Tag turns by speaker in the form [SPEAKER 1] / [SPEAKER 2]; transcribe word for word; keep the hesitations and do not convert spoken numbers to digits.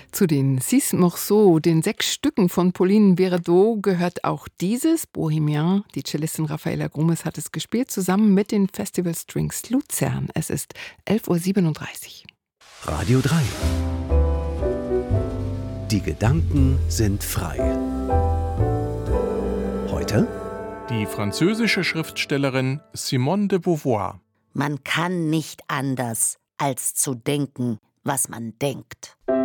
[SPEAKER 1] Zu den Six Morceaux, den sechs Stücken von Pauline Beredeau, gehört auch dieses, Bohemien. Die Cellistin Raffaella Grumes hat es gespielt, zusammen mit den Festival Strings Luzern. Es ist elf Uhr siebenunddreißig.
[SPEAKER 2] Radio drei. Die Gedanken sind frei. Heute
[SPEAKER 3] die französische Schriftstellerin Simone de Beauvoir.
[SPEAKER 4] Man kann nicht anders, als zu denken, was man denkt.